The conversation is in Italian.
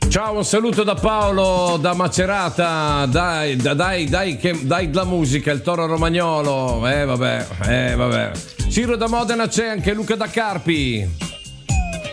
Ciao, un saluto da Paolo da Macerata. Dai la musica, il Toro Romagnolo. Vabbè. Ciro da Modena c'è, anche Luca da Carpi.